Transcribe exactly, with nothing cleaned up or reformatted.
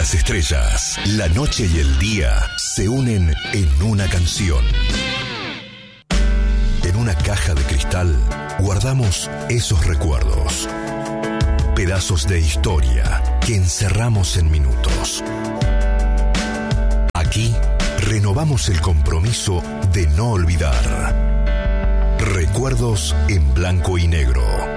las estrellas, la noche y el día se unen en una canción. En una caja de cristal guardamos esos recuerdos. Pedazos de historia que encerramos en minutos. Aquí renovamos el compromiso de no olvidar. Recuerdos en blanco y negro.